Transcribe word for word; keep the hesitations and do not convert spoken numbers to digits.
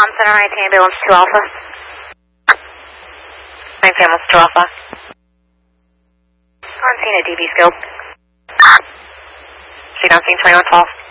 Com Center, I T Ambulance two Alpha. nine Ambulance two Alpha. On scene at D B scope. Seat on scene twenty-one twelve.